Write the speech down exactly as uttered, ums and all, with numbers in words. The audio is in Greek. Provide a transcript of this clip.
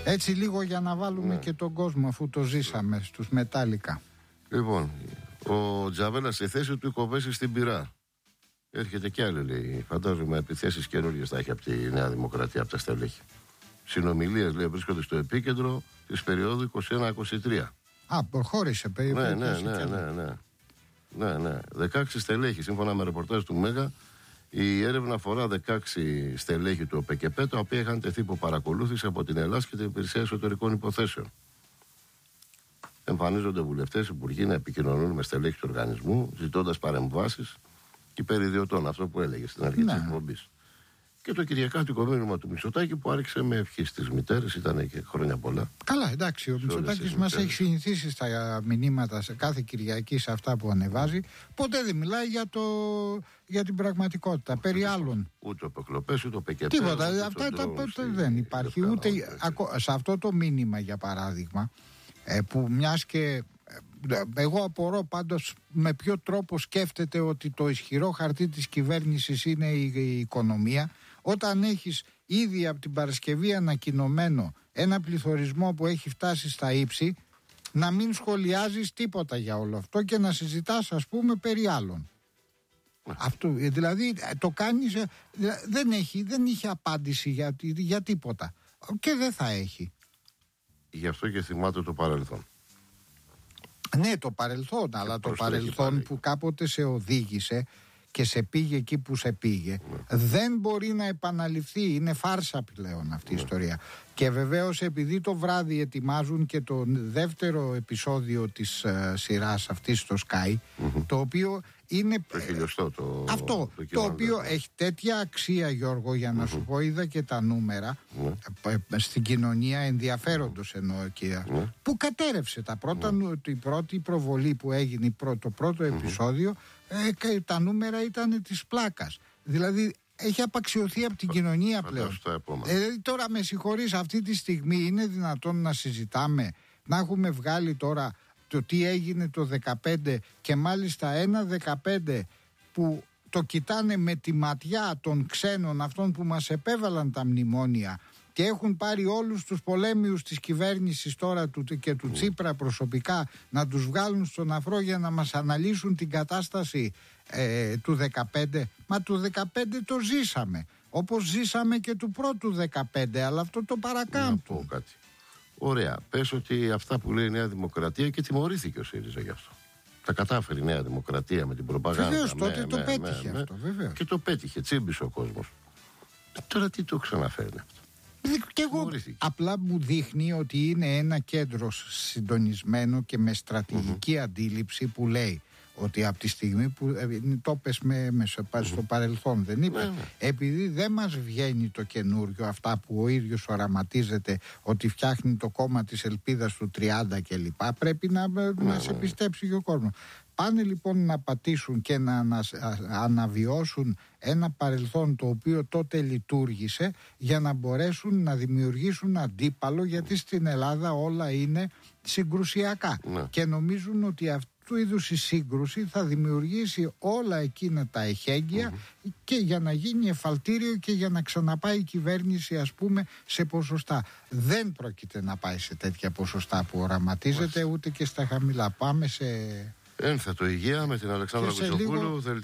Έτσι λίγο για να βάλουμε ναι. και τον κόσμο, αφού το ζήσαμε στους Μετάλλικα. Λοιπόν, ο Τζαβέλας στη θέση του οικοβέσει στην Πειρά. Έρχεται κι άλλο, λέει. Φαντάζομαι επιθέσεις καινούργιες θα έχει από τη Νέα Δημοκρατία, από τα στελέχη. Συνομιλίες, λέει, βρίσκονται στο επίκεντρο της περίοδου είκοσι ένα είκοσι τρία. Α, προχώρησε περίπου. Ναι, ναι, ναι, ναι, ναι. ναι, ναι. δεκαέξι στελέχη, σύμφωνα με ρεπορτάζ του Μέγα. Η έρευνα αφορά δεκαέξι στελέχη του ΟΠΕΚΕΠΕ, τα οποία είχαν τεθεί υπό παρακολούθηση από την Ελλάδα και την Υπηρεσία Εσωτερικών Υποθέσεων. Εμφανίζονται βουλευτές, υπουργοί να επικοινωνούν με στελέχη του οργανισμού, ζητώντας παρεμβάσεις και περιδιωτών, αυτό που έλεγε στην αρχή της εκπομπής. Και το κυριακάτικο μήνυμα του Μητσοτάκη που άρχισε με ευχή στις μητέρες, ήταν και χρόνια πολλά. Καλά, εντάξει, ο Μητσοτάκης μας έχει συνηθίσει στα μηνύματα σε κάθε Κυριακή, σε αυτά που ανεβάζει. Ποτέ δεν μιλάει για, το, για την πραγματικότητα, περί άλλων. Ούτε ο Πεκλοπές, ούτε ο Πεκεπέ. Τίποτα, αυτά τα, δεν υπάρχει. Ούτε σε αυτό το μήνυμα, για παράδειγμα, που μιας και εγώ απορώ πάντως με ποιο τρόπο σκέφτεται ότι το ισχυρό χαρτί της κυβέρνησης είναι η οικονομία, όταν έχεις ήδη από την Παρασκευή ανακοινωμένο ένα πληθωρισμό που έχει φτάσει στα ύψη, να μην σχολιάζεις τίποτα για όλο αυτό και να συζητάς, ας πούμε, περί άλλων. Αυτό, δηλαδή το κάνεις, δεν έχει, δεν είχε απάντηση για, για τίποτα και δεν θα έχει. Γι' αυτό και θυμάται το παρελθόν. Ναι, το παρελθόν, και αλλά το παρελθόν που κάποτε σε οδήγησε και σε πήγε εκεί που σε πήγε, ναι. δεν μπορεί να επαναληφθεί. Είναι φάρσα πλέον αυτή ναι. η ιστορία. Και βεβαίως επειδή το βράδυ ετοιμάζουν και το δεύτερο επεισόδιο της uh, σειράς αυτής στο Sky, mm-hmm. το οποίο είναι το χιλιοστό, το, αυτό το, το οποίο ναι. έχει τέτοια αξία, Γιώργο, για να mm-hmm. σου πω, είδα και τα νούμερα mm-hmm. στην κοινωνία ενδιαφέροντος εννοώ και mm-hmm. που κατέρευσε τα πρώτα, mm-hmm. την πρώτη προβολή που έγινε, το πρώτο mm-hmm. επεισόδιο, ε, τα νούμερα ήταν της πλάκας. Δηλαδή έχει απαξιωθεί από την θα, κοινωνία θα πλέον. Ε, τώρα με συγχωρείς, αυτή τη στιγμή είναι δυνατόν να συζητάμε, να έχουμε βγάλει τώρα το τι έγινε το δεκαπέντε και μάλιστα ένα δεκαπέντε που το κοιτάνε με τη ματιά των ξένων, αυτών που μας επέβαλαν τα μνημόνια και έχουν πάρει όλους τους πολέμιους της κυβέρνησης τώρα του, και του Τσίπρα προσωπικά, να τους βγάλουν στον αφρό για να μας αναλύσουν την κατάσταση ε, του δεκαπέντε. Μα του δεκαπέντε το ζήσαμε, όπως ζήσαμε και του πρώτου δεκαπέντε, αλλά αυτό το παρακάμπτουν. Να πω κάτι. Ωραία, πες ότι αυτά που λέει η Νέα Δημοκρατία, και τιμωρήθηκε ο ΣΥΡΙΖΑ γι' αυτό. Τα κατάφερε η Νέα Δημοκρατία με την προπαγάνδα. Βεβαίως, τότε με, το με, πέτυχε με, αυτό, βεβαίως. Και το πέτυχε, τσίμπησε ο κόσμος. Τώρα τι το ξαναφέρνει αυτό. Και εγώ απλά μου δείχνει ότι είναι ένα κέντρο συντονισμένο και με στρατηγική mm-hmm. αντίληψη που λέει ότι από τη στιγμή που ε, το πες με, με, στο mm-hmm. παρελθόν δεν είπε, mm-hmm. επειδή δεν μας βγαίνει το καινούριο, αυτά που ο ίδιος οραματίζεται ότι φτιάχνει το κόμμα της ελπίδας του τριάντα κλπ, πρέπει να, mm-hmm. να σε πιστέψει και ο κόσμος. Πάνε λοιπόν να πατήσουν και να ανα, αναβιώσουν ένα παρελθόν το οποίο τότε λειτουργήσε για να μπορέσουν να δημιουργήσουν αντίπαλο, γιατί στην Ελλάδα όλα είναι συγκρουσιακά ναι. και νομίζουν ότι αυτού είδους η σύγκρουση θα δημιουργήσει όλα εκείνα τα εχέγγυα mm-hmm. και για να γίνει εφαλτήριο και για να ξαναπάει η κυβέρνηση, ας πούμε, σε ποσοστά. Δεν πρόκειται να πάει σε τέτοια ποσοστά που οραματίζεται, ούτε και στα χαμηλά. Πάμε σε... Ένθετο υγεία με την Αλεξάνδρα Κουτσοπούλου.